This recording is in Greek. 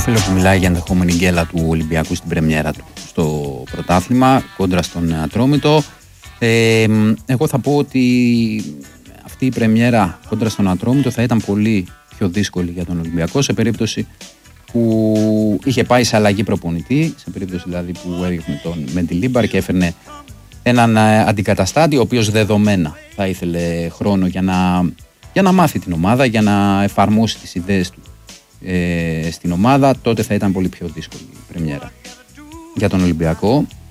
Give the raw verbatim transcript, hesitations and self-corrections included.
Χριστόφυλλο που μιλάει για ενδεχόμενη γκέλα του Ολυμπιακού στην πρεμιέρα του στο πρωτάθλημα κόντρα στον Ατρόμητο. Ε, εγώ θα πω ότι αυτή η πρεμιέρα κόντρα στον Ατρόμητο θα ήταν πολύ πιο δύσκολη για τον Ολυμπιακό σε περίπτωση που είχε πάει σε αλλαγή προπονητή, σε περίπτωση δηλαδή που έδειχνε τον Μεντιλίμπαρ και έφερνε έναν αντικαταστάτη ο οποίος δεδομένα θα ήθελε χρόνο για να, για να μάθει την ομάδα, για να εφαρμόσει τις ιδέες του ε, στην ομάδα. Τότε θα ήταν πολύ πιο δύσκολη η πρεμιέρα για τον Ολυμπιακό.